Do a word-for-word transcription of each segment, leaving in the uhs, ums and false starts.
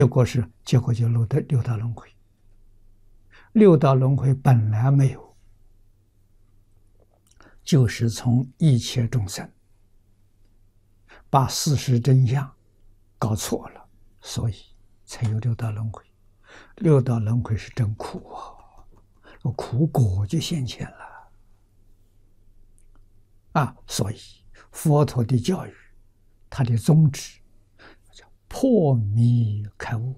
结果是，结果就落得六道轮回。六道轮回本来没有，就是从一切众生把事实真相搞错了，所以才有六道轮回。六道轮回是真苦啊，苦果就现前了啊！所以佛陀的教育，它的宗旨叫破迷开悟。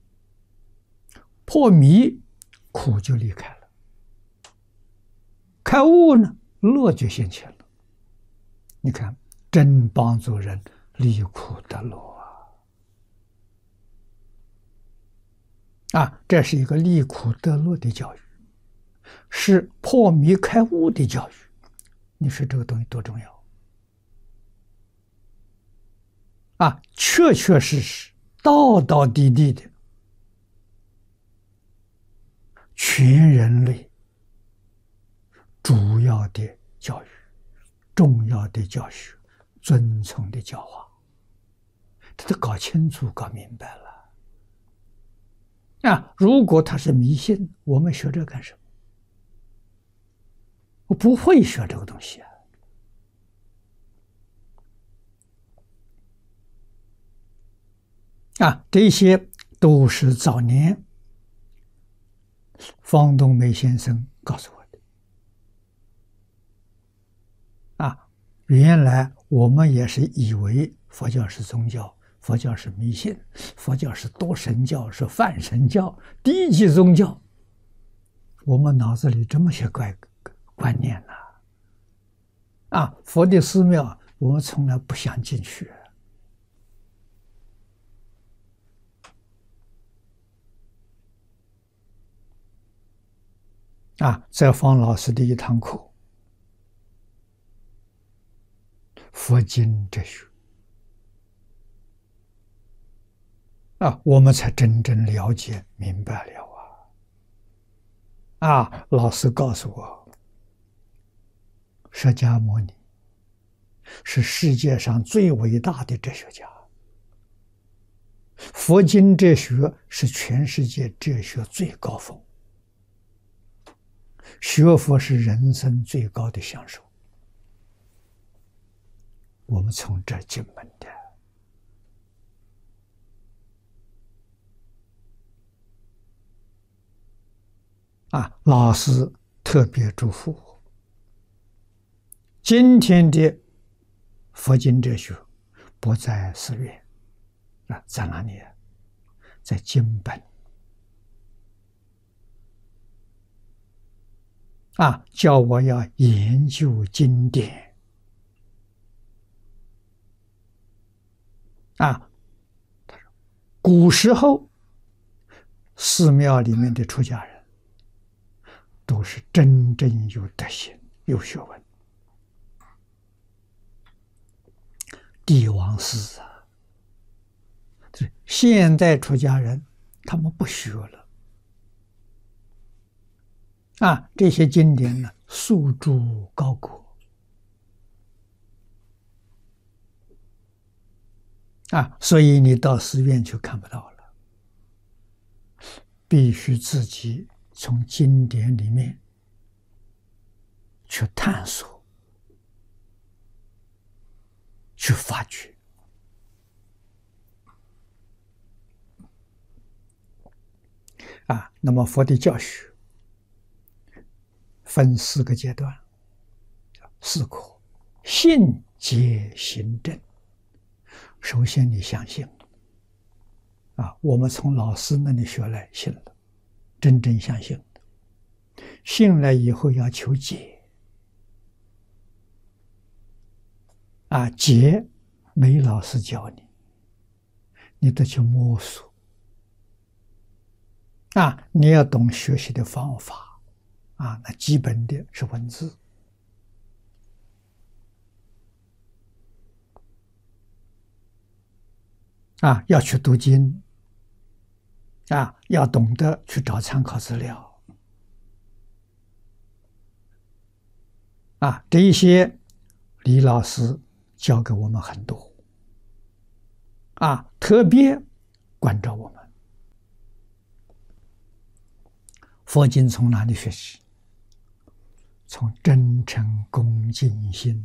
破迷，苦就离开了；开悟呢，乐就现前了。你看，真帮助人离苦得乐啊！啊，这是一个离苦得乐的教育，是破迷开悟的教育。你说这个东西多重要啊！确确实实、道道地地的，全人类主要的教育、重要的教学、遵从的教化，他都搞清楚、搞明白了啊！如果他是迷信，我们学这干什么？我不会学这个东西啊！啊，这些都是早年方东梅先生告诉我的。啊，原来我们也是以为佛教是宗教，佛教是迷信，佛教是多神教，是泛神教，低级宗教。我们脑子里这么些怪观念呢、啊？啊，佛的寺庙我们从来不想进去。啊，在方老师的一堂课，佛经哲学啊，我们才真正了解明白了啊！啊，老师告诉我，释迦牟尼是世界上最伟大的哲学家，佛经哲学是全世界哲学最高峰。学佛是人生最高的享受，我们从这儿进门的啊！老师特别嘱咐我，今天的佛经哲学不在寺院啊，在哪里？在经本。啊，叫我要研究经典啊！他说，古时候寺庙里面的出家人都是真正有德行、有学问，帝王寺啊。现代出家人他们不学了。啊，这些经典呢，诉诸高国啊，所以你到寺院就看不到了，必须自己从经典里面去探索、去发掘。啊，那么佛的教学分四个阶段，四科：信、解、行、证。首先你相信啊，我们从老师那里学来信了，真正相信的。信了以后要求解啊，解没老师教你，你得去摸索啊，你要懂学习的方法。啊，那基本的是文字啊，要去读经啊，要懂得去找参考资料啊，这一些李老师教给我们很多啊，特别关照我们佛经从哪里学习？从真诚恭敬心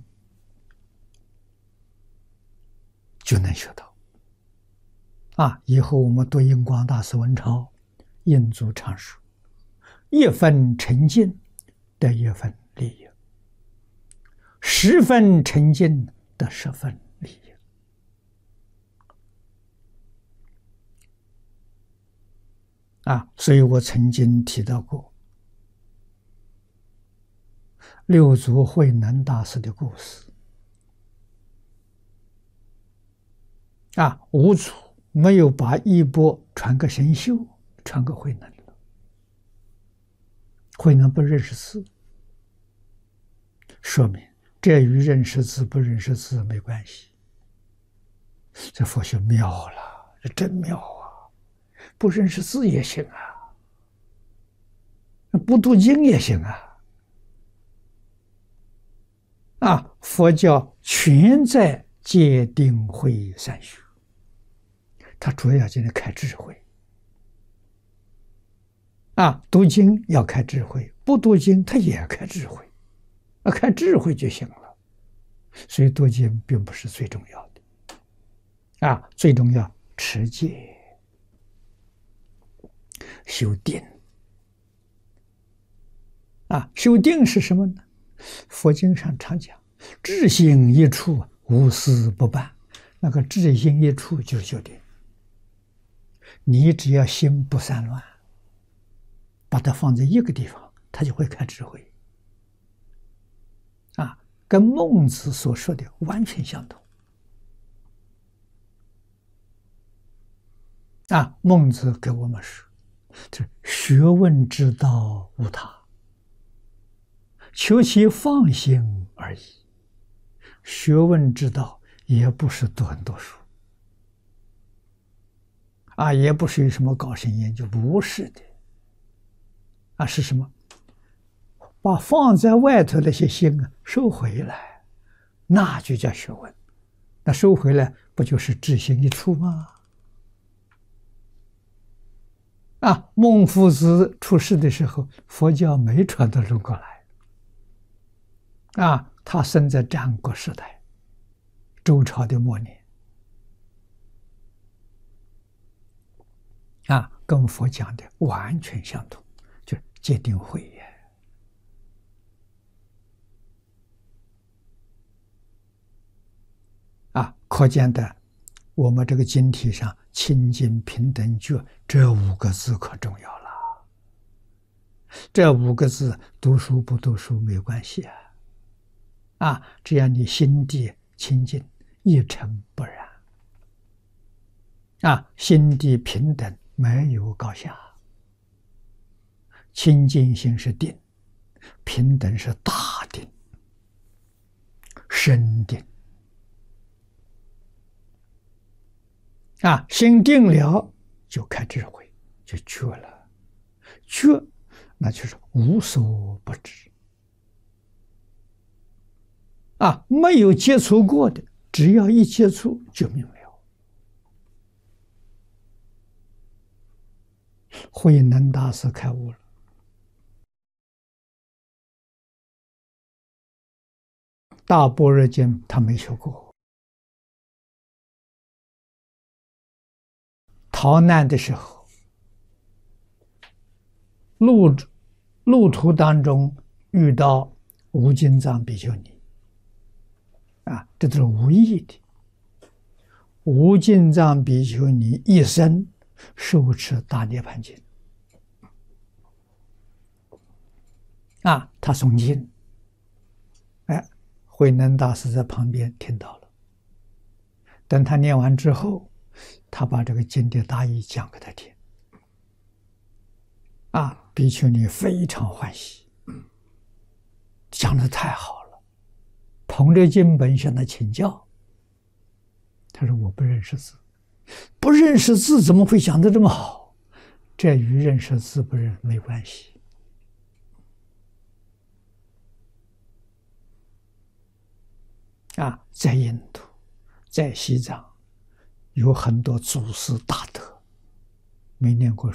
就能学到。啊！以后我们读印光大师文钞，印祖常说：“一分沉静得一分利益，十分沉静得十分利益。”啊！所以我曾经提到过六祖慧能大师的故事。啊，五祖没有把衣钵传给神秀，传给慧能了。慧能不认识字，说明这与认识字不认识字没关系。这佛学妙了，这真妙啊！不认识字也行啊，不读经也行啊。啊，佛教全在戒定慧三学。他主要就是开智慧。啊，读经要开智慧，不读经他也开智慧，啊，开智慧就行了。所以读经并不是最重要的，啊，最重要持戒、修定。啊，修定是什么呢？佛经上常讲，智心一处，无事不办。那个智心一处就是修定。你只要心不散乱，把它放在一个地方，它就会开智慧。啊，跟孟子所说的完全相同。啊，孟子给我们说，这学问之道无他，求其放心而已。学问之道也不是读很多书。啊，也不是有什么高深研究，不是的。啊，是什么？把放在外头那些心啊收回来，那就叫学问。那收回来不就是智心一处吗？啊，孟夫子出世的时候，佛教没传到中国来。啊，他生在战国时代，周朝的末年。啊，跟佛讲的完全相同，就戒定慧也。啊，可见的，我们这个经题上“清净平等觉”这五个字可重要了。这五个字读书不读书没关系啊。啊，只要你心地清净，一尘不染。啊，心地平等。没有高下，清净心是定，平等是大定、深定。啊，心定了就开智慧，就觉了，觉那就是无所不知。啊，没有接触过的，只要一接触就明了。慧能大师开悟了，大般若经他没学过，逃难的时候，路路途当中遇到无尽藏比丘尼，啊，这都是无意的。无尽藏比丘尼一生受持大涅盘经，啊，他诵经，哎，慧能大师在旁边听到了。等他念完之后，他把这个经的大意讲给他听，啊，比丘尼非常欢喜，讲得太好了，捧着经本向他请教。他说：“我不认识字。”不认识字怎么会讲得这么好？这与认识字不认没关系。啊，在印度，在西藏，有很多祖师大德没念过书。